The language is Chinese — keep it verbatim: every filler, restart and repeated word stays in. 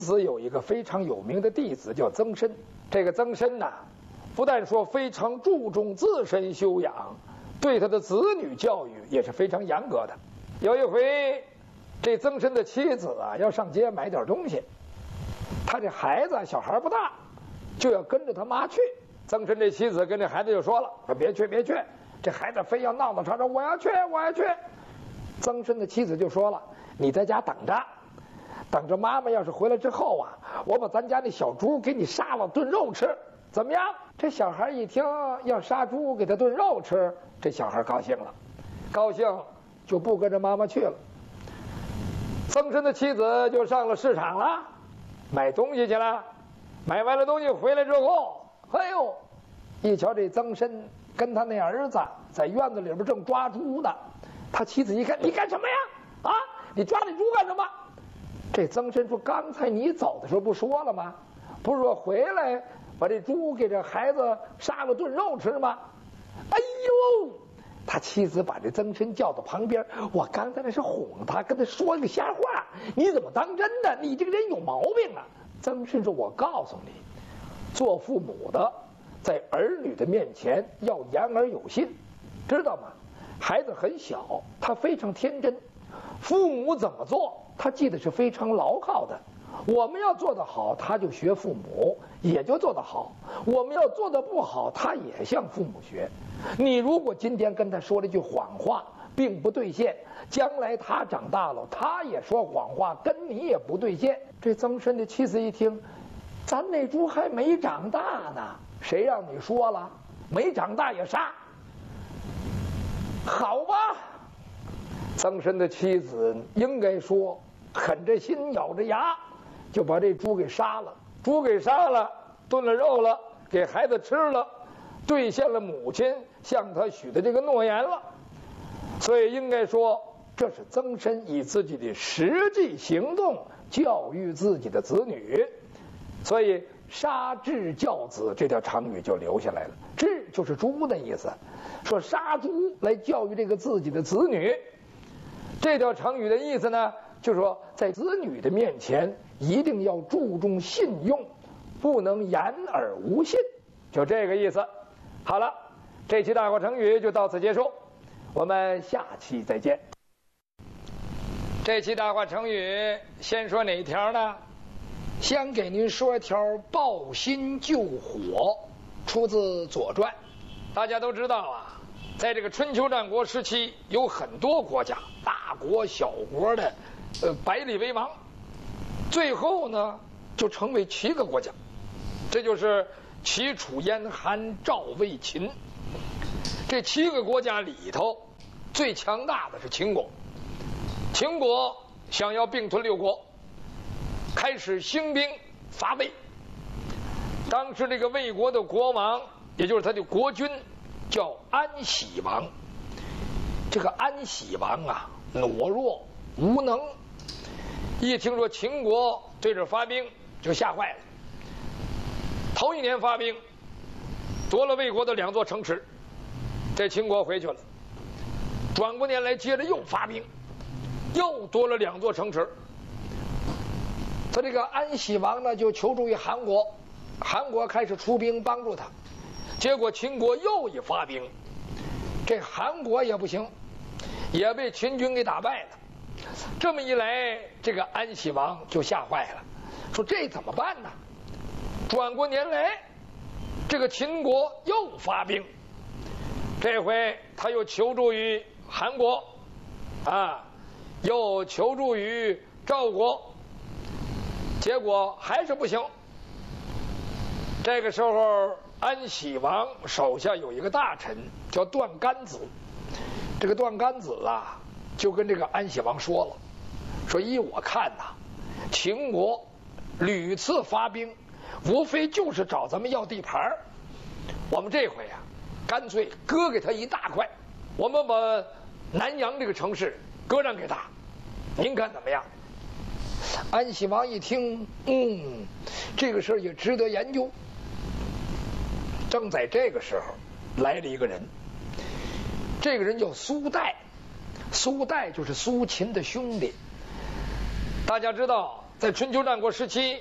子有一个非常有名的弟子叫曾参，这个曾参呐，不但说非常注重自身修养，对他的子女教育也是非常严格的。有一回，这曾参的妻子啊要上街买点东西，他这孩子小孩不大，就要跟着他妈去。曾参这妻子跟这孩子就说了：“说别去，别去。”这孩子非要闹闹吵吵，我要去，我要去。曾参的妻子就说了：“你在家等着。”等着妈妈要是回来之后啊，我把咱家那小猪给你杀了炖肉吃，怎么样？这小孩一听要杀猪给他炖肉吃，这小孩高兴了，高兴就不跟着妈妈去了。曾参的妻子就上了市场了，买东西去了。买完了东西回来之后，哎呦，一瞧这曾参跟他那儿子在院子里边正抓猪呢。他妻子一看，你干什么呀？啊，你抓那猪干什么？这曾参说：“刚才你走的时候不说了吗？不是说回来把这猪给这孩子杀了炖肉吃吗？”哎呦，他妻子把这曾参叫到旁边：“我刚才那是哄他，跟他说一个瞎话，你怎么当真的？你这个人有毛病啊！”曾参说：“我告诉你，做父母的在儿女的面前要言而有信，知道吗？孩子很小，他非常天真，父母怎么做他记得是非常牢靠的。我们要做得好，他就学父母，也就做得好；我们要做得不好，他也向父母学。你如果今天跟他说了一句谎话，并不兑现，将来他长大了，他也说谎话，跟你也不兑现。”这曾参的妻子一听，咱那猪还没长大呢，谁让你说了？没长大也杀？好吧。曾参的妻子应该说狠着心咬着牙就把这猪给杀了，猪给杀了，炖了肉了，给孩子吃了，兑现了母亲向他许的这个诺言了。所以应该说这是曾参以自己的实际行动教育自己的子女。所以杀彘教子这条成语就留下来了。彘就是猪的意思，说杀猪来教育这个自己的子女。这条成语的意思呢，就是说在子女的面前一定要注重信用，不能言而无信，就这个意思。好了，这期大话成语就到此结束，我们下期再见。这期大话成语先说哪一条呢？先给您说一条抱薪救火，出自《左传》。大家都知道啊，在这个春秋战国时期，有很多国家，大国小国的，呃，百里为王，最后呢，就成为七个国家，这就是齐、楚、燕、韩、赵、魏、秦。这七个国家里头，最强大的是秦国。秦国想要并吞六国，开始兴兵伐魏。当时这个魏国的国王，也就是他的国君，叫安喜王。这个安喜王啊，懦弱无能，一听说秦国对这发兵，就吓坏了。头一年发兵，夺了魏国的两座城池，这秦国回去了。转过年来，接着又发兵，又夺了两座城池。他这个安喜王呢，就求助于韩国，韩国开始出兵帮助他。结果秦国又一发兵，这韩国也不行，也被秦军给打败了。这么一来，这个安喜王就吓坏了，说这怎么办呢？转过年来，这个秦国又发兵，这回他又求助于韩国，啊，又求助于赵国，结果还是不行。这个时候，安喜王手下有一个大臣叫段干子，这个段干子啊，就跟这个安喜王说了，说依我看呐、啊，秦国屡次发兵，无非就是找咱们要地盘，我们这回啊，干脆割给他一大块，我们把南阳这个城市割让给他，您看怎么样？安喜王一听，嗯，这个事儿也值得研究。正在这个时候，来了一个人，这个人叫苏代，苏代就是苏秦的兄弟。大家知道， 在春秋战国时期，